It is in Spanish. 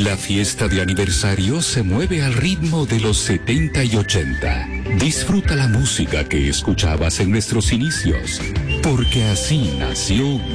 La fiesta de aniversario se mueve al ritmo de los 70 y 80. Disfruta la música que escuchabas en nuestros inicios, porque así nació